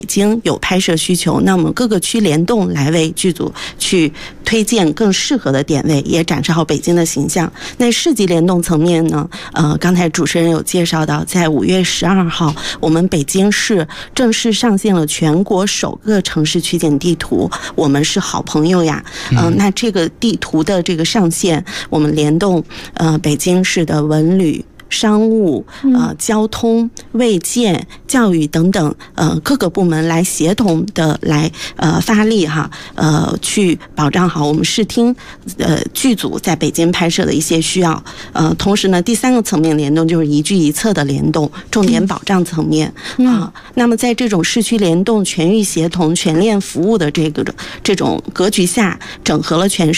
北京有拍摄需求，那我们各个区联动来为剧组去推荐更适合的点位，也展示好北京的形象。那市级联动层面呢，刚才主持人有介绍到，在5月12号，我们北京市正式上线了全国首个城市取景地图，我们是好朋友呀。那这个地图的这个上线，我们联动北京市的文旅、商务、交通、卫健、教育等等各个部门来协同的来发力哈，去保障好我们视听剧组在北京拍摄的一些需要。同时呢，第3个层面联动就是一剧一策的联动，重点保障层面那么在这种市区联动、全域协同、全链服务的这种格局下，整合了全